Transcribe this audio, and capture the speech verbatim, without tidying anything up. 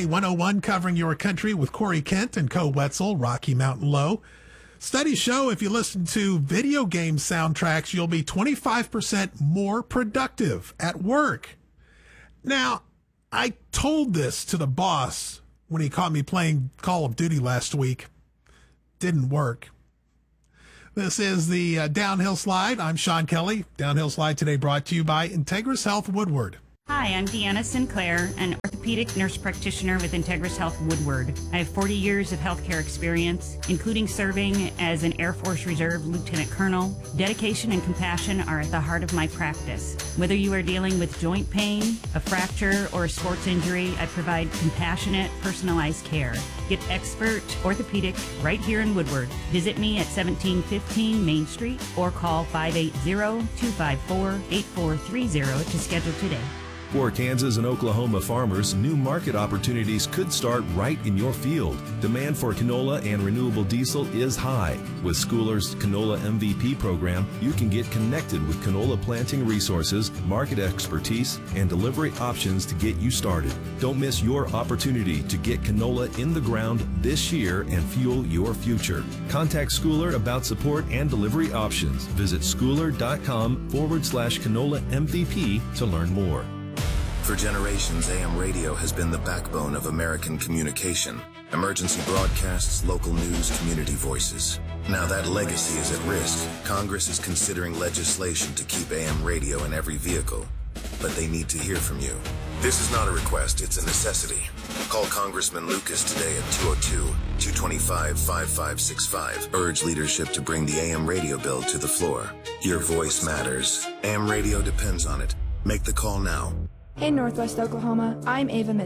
K one oh one covering your country with Corey Kent and Co Wetzel, Rocky Mountain Low. Studies show if you listen to video game soundtracks, you'll be twenty-five percent more productive at work. Now, I told this to the boss when he caught me playing Call of Duty last week. Didn't work. This is the uh, Downhill Slide. I'm Sean Kelly. Downhill Slide today brought to you by Integris Health Woodward. Hi, I'm Deanna Sinclair, an orthopedic nurse practitioner with Integris Health Woodward. I have forty years of healthcare experience, including serving as an Air Force Reserve Lieutenant Colonel. Dedication and compassion are at the heart of my practice. Whether you are dealing with joint pain, a fracture, or a sports injury, I provide compassionate, personalized care. Get expert orthopedic right here in Woodward. Visit me at seventeen fifteen Main Street or call five eight zero, two five four, eight four three zero to schedule today. For Kansas and Oklahoma farmers, new market opportunities could start right in your field. Demand for canola and renewable diesel is high. With Schooler's Canola M V P program, you can get connected with canola planting resources, market expertise, and delivery options to get you started. Don't miss your opportunity to get canola in the ground this year and fuel your future. Contact Schooler about support and delivery options. Visit schooler.com forward slash canola MVP to learn more. For generations, A M radio has been the backbone of American communication. Emergency broadcasts, local news, community voices. Now that legacy is at risk. Congress is considering legislation to keep A M radio in every vehicle. But they need to hear from you. This is not a request, it's a necessity. Call Congressman Lucas today at two oh two, two two five, five five six five. Urge leadership to bring the A M radio bill to the floor. Your voice matters. A M radio depends on it. Make the call now. In Northwest Oklahoma, I'm Ava Mitchell.